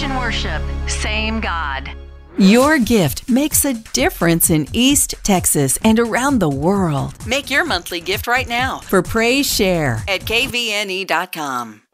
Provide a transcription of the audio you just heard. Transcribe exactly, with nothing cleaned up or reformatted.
Christian worship, same God. Your gift makes a difference in East Texas and around the world. Make your monthly gift right now for Praise Share at K V N E dot com.